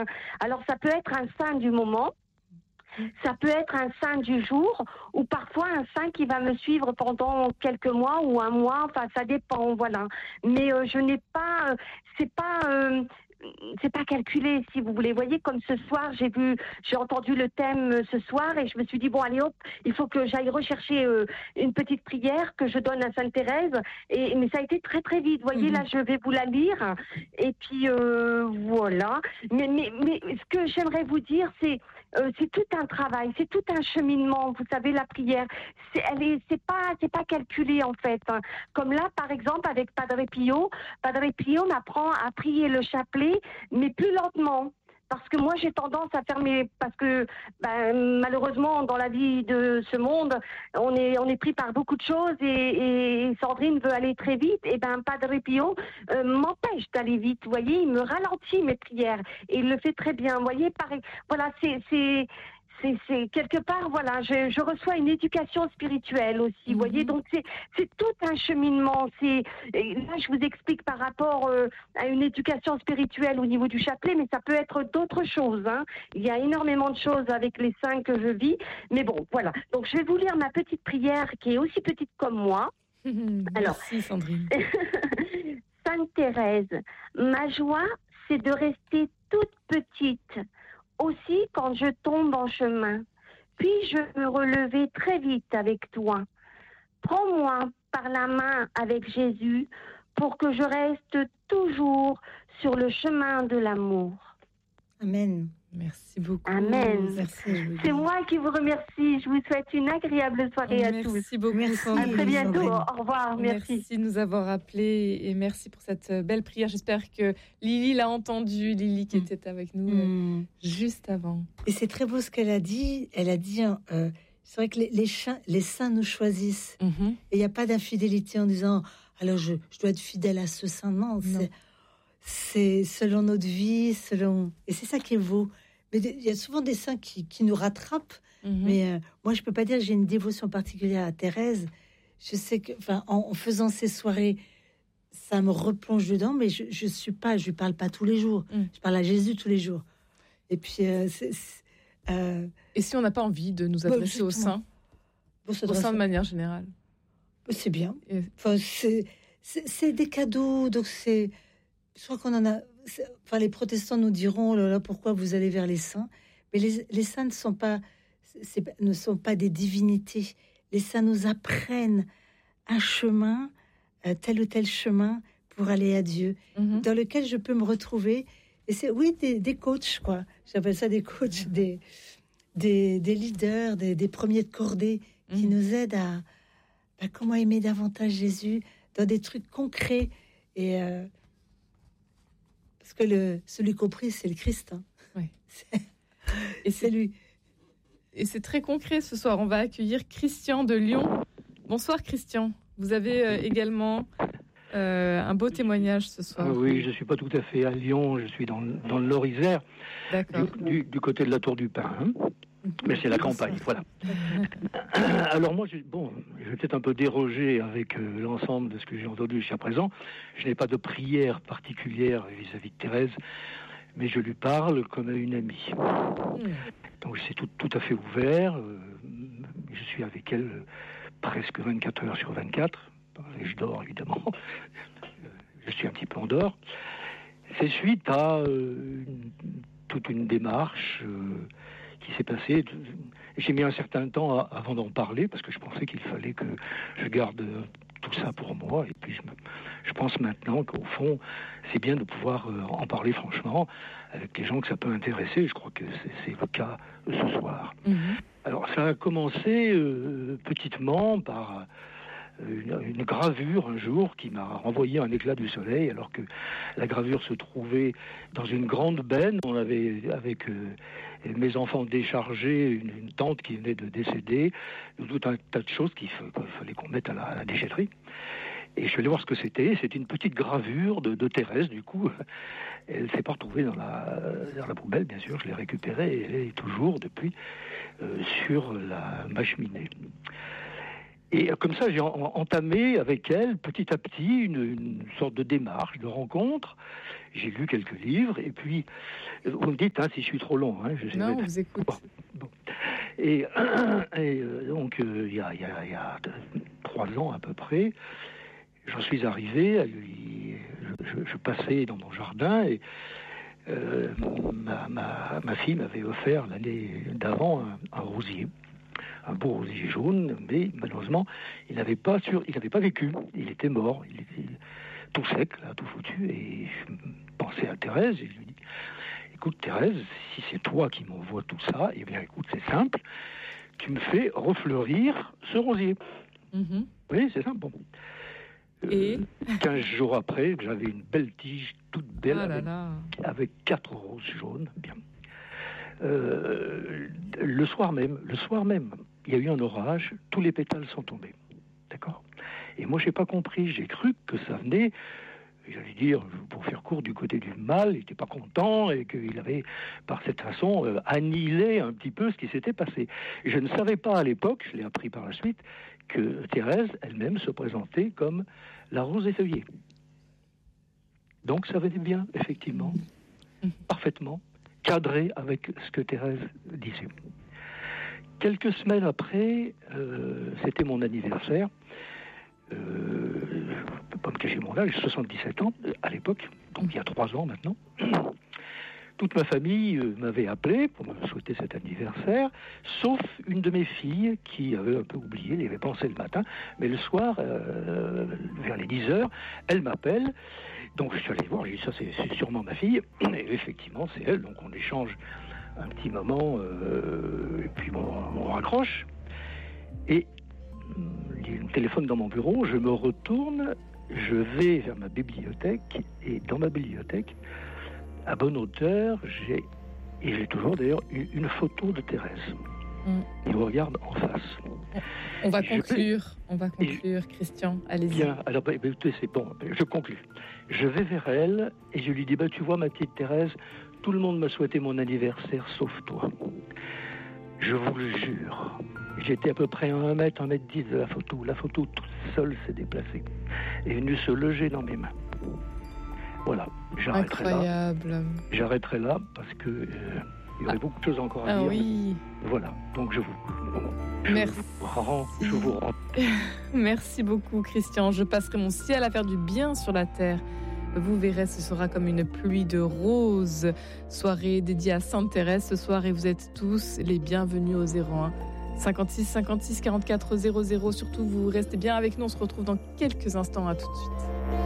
saint. Alors ça peut être un saint du moment, ça peut être un saint du jour, ou parfois un saint qui va me suivre pendant quelques mois ou un mois, enfin ça dépend, voilà. Mais je n'ai pas, c'est pas calculé, si vous voulez. Vous voyez, comme ce soir, j'ai entendu le thème ce soir et je me suis dit, bon, allez hop, il faut que j'aille rechercher une petite prière que je donne à Sainte Thérèse. Mais ça a été très, très vite. Vous voyez, là, je vais vous la lire. Et puis, voilà. Mais ce que j'aimerais vous dire, c'est tout un travail, c'est tout un cheminement. Vous savez, la prière, c'est pas calculé, en fait. Hein. Comme là, par exemple, avec Padre Pio m'apprend à prier le chapelet, mais plus lentement. Parce que moi, j'ai tendance à faire parce que malheureusement, dans la vie de ce monde, on est pris par beaucoup de choses et Sandrine veut aller très vite. Et Padre Pio m'empêche d'aller vite. Vous voyez, il me ralentit mes prières et il le fait très bien. Vous voyez, pareil. Voilà, c'est quelque part, voilà, je reçois une éducation spirituelle aussi, vous voyez, donc c'est tout un cheminement. Là, je vous explique par rapport à une éducation spirituelle au niveau du chapelet, mais ça peut être d'autres choses. Hein. Il y a énormément de choses avec les saints que je vis, mais bon, voilà. Donc, je vais vous lire ma petite prière qui est aussi petite comme moi. Alors, merci Sandrine. Sainte Thérèse, ma joie, c'est de rester toute petite. Aussi quand je tombe en chemin, puis-je me relever très vite avec toi. Prends-moi par la main avec Jésus pour que je reste toujours sur le chemin de l'amour. Amen. Merci beaucoup. Amen. Merci, c'est moi qui vous remercie. Je vous souhaite une agréable soirée à tous. Merci beaucoup, Sandrine. À très bientôt. Au revoir. Merci de nous avoir appelés et merci pour cette belle prière. J'espère que Lily l'a entendu, Lily qui était avec nous juste avant. Et c'est très beau ce qu'elle a dit. Elle a dit, c'est vrai que les saints nous choisissent. Et il n'y a pas d'infidélité en disant, alors je dois être fidèle à ce saint. Non. C'est selon notre vie, et c'est ça qui est beau. Mais il y a souvent des saints qui nous rattrapent. Mais moi, je peux pas dire que j'ai une dévotion particulière à Thérèse. Je sais que, en faisant ces soirées, ça me replonge dedans. Mais je lui parle pas tous les jours. Je parle à Jésus tous les jours. Et puis, et si on n'a pas envie de nous adresser aux saints, aux saints de manière générale, c'est bien. C'est des cadeaux, donc c'est. Je crois qu'on en a. Les protestants nous diront, oh là là, pourquoi vous allez vers les saints? Mais les saints ne sont pas des divinités. Les saints nous apprennent un chemin, tel ou tel chemin pour aller à Dieu, dans lequel je peux me retrouver. Et c'est des coachs, quoi. J'appelle ça des coachs, des leaders, des premiers de cordée qui nous aident à comment aimer davantage Jésus dans des trucs concrets et parce que celui compris, c'est le Christ. Hein. Oui. Et c'est lui. Et c'est très concret ce soir. On va accueillir Christian de Lyon. Bonsoir Christian. Vous avez également un beau témoignage ce soir. Oui, je ne suis pas tout à fait à Lyon. Je suis dans le Loir-Isère, du côté de la Tour du Pin. Hein. Mais c'est la campagne, voilà. Alors moi, je vais peut-être un peu déroger avec l'ensemble de ce que j'ai entendu jusqu'à présent. Je n'ai pas de prière particulière vis-à-vis de Thérèse, mais je lui parle comme à une amie. Donc c'est tout à fait ouvert. Je suis avec elle presque 24 heures sur 24. Et je dors, évidemment. Je suis un petit peu en dehors. C'est suite à toute une démarche qui s'est passée. J'ai mis un certain temps avant d'en parler, parce que je pensais qu'il fallait que je garde tout ça pour moi. Et puis je pense maintenant qu'au fond, c'est bien de pouvoir en parler franchement avec les gens que ça peut intéresser. Je crois que c'est le cas ce soir. Alors ça a commencé petitement par une gravure un jour qui m'a renvoyé un éclat du soleil, alors que la gravure se trouvait dans une grande benne. On avait, avec mes enfants, déchargé une tante qui venait de décéder, tout un tas de choses qu'il fallait qu'on mette à la déchetterie. Et je suis allé voir ce que c'était. C'est une petite gravure de Thérèse, du coup. Elle ne s'est pas retrouvée dans la poubelle, bien sûr. Je l'ai récupérée et elle est toujours, depuis, sur ma cheminée. Et comme ça, j'ai entamé avec elle, petit à petit, une sorte de démarche, de rencontre. J'ai lu quelques livres, et puis, vous me dites si je suis trop long. Non, on vous écoute. Bon. Et donc, il y a 3 ans à peu près, j'en suis arrivé, je passais dans mon jardin, et ma fille m'avait offert l'année d'avant un rosier. Un beau rosier jaune, mais malheureusement, il n'avait pas vécu. Il était mort, il était tout sec, là, tout foutu. Et je pensais à Thérèse, et je lui dis, écoute Thérèse, si c'est toi qui m'envoies tout ça, eh bien écoute, c'est simple, tu me fais refleurir ce rosier. Mm-hmm. Oui, c'est simple. Bon. Et 15 jours après, j'avais une belle tige, toute belle, avec 4 roses jaunes, bien. Le soir même, il y a eu un orage, tous les pétales sont tombés. D'accord ? Et moi, j'ai pas compris, j'ai cru que ça venait, j'allais dire, pour faire court, du côté du mal, il n'était pas content et qu'il avait, par cette façon, annihilé un petit peu ce qui s'était passé. Et je ne savais pas à l'époque, je l'ai appris par la suite, que Thérèse elle-même se présentait comme la rose effeuillée. Donc ça venait bien, effectivement, parfaitement cadré avec ce que Thérèse disait. Quelques semaines après, c'était mon anniversaire. Je ne peux pas me cacher mon âge, j'ai 77 ans à l'époque, donc il y a 3 ans maintenant. Toute ma famille m'avait appelé pour me souhaiter cet anniversaire, sauf une de mes filles qui avait un peu oublié, elle y avait pensé le matin, mais le soir, vers les 10h, elle m'appelle. Donc je suis allé voir, j'ai dit ça c'est sûrement ma fille, et effectivement c'est elle, donc on échange un petit moment, et puis on raccroche, et le téléphone dans mon bureau, je me retourne, je vais vers ma bibliothèque, et dans ma bibliothèque, à bonne hauteur, j'ai toujours d'ailleurs une photo de Thérèse. Il me regarde en face. On va conclure, Christian, allez-y. Bien, alors c'est bon, je conclue. Je vais vers elle et je lui dis, tu vois ma petite Thérèse, tout le monde m'a souhaité mon anniversaire sauf toi. Je vous le jure, j'étais à peu près à 1m10 de la photo. La photo toute seule s'est déplacée, est venue se loger dans mes mains. Voilà, j'arrêterai là parce que il y aurait beaucoup de choses encore à dire. Oui. Voilà, donc je vous rends. Merci beaucoup, Christian. Je passerai mon ciel à faire du bien sur la terre. Vous verrez, ce sera comme une pluie de roses. Soirée dédiée à Sainte Thérèse ce soir, et vous êtes tous les bienvenus au 01 56 56 44 00. Surtout, vous restez bien avec nous. On se retrouve dans quelques instants. À tout de suite.